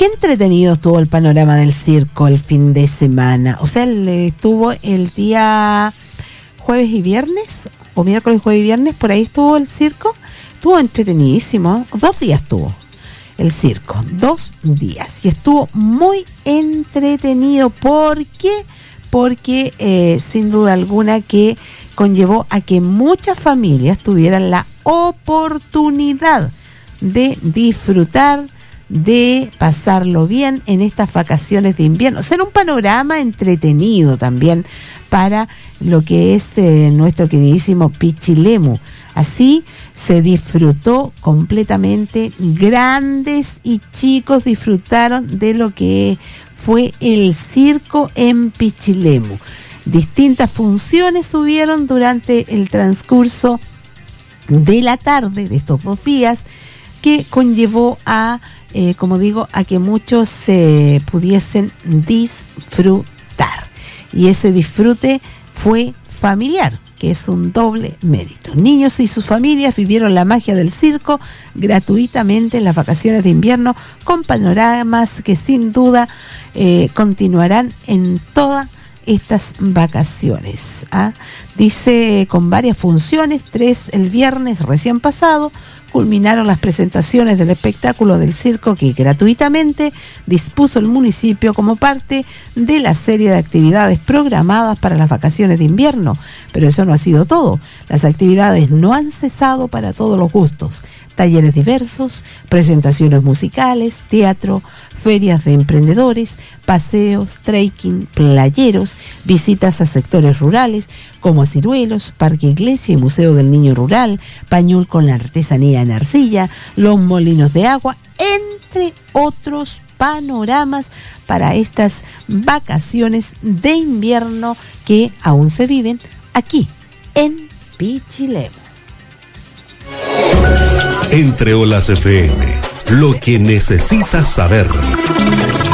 Qué entretenido estuvo el panorama del circo el fin de semana. O sea, estuvo el día jueves y viernes, o miércoles, jueves y viernes, por ahí estuvo el circo. Estuvo entretenidísimo. 2 días estuvo el circo, 2 días. Y estuvo muy entretenido. ¿Por qué? Porque sin duda alguna que conllevó a que muchas familias tuvieran la oportunidad de disfrutar, de pasarlo bien en estas vacaciones de invierno. Ser un panorama entretenido también para lo que es nuestro queridísimo Pichilemu. Así se disfrutó completamente, grandes y chicos disfrutaron de lo que fue el circo en Pichilemu. Distintas funciones hubieron durante el transcurso de la tarde de estos 2 días, que conllevó a, como digo, a que muchos se pudiesen disfrutar. Y ese disfrute fue familiar, que es un doble mérito. Niños y sus familias vivieron la magia del circo gratuitamente en las vacaciones de invierno, con panoramas que sin duda continuarán en toda estas vacaciones. Dice, con varias funciones, 3 el viernes recién pasado, culminaron las presentaciones del espectáculo del circo que gratuitamente dispuso el municipio como parte de la serie de actividades programadas para las vacaciones de invierno. Pero eso no ha sido todo. Las actividades no han cesado para todos los gustos. Talleres diversos, presentaciones musicales, teatro, ferias de emprendedores, paseos, trekking, playeros, visitas a sectores rurales como a Ciruelos, Parque Iglesia y Museo del Niño Rural, Pañol con la artesanía en arcilla, los molinos de agua, entre otros panoramas para estas vacaciones de invierno que aún se viven aquí en Pichilemu. Entre Olas FM, lo que necesitas saber.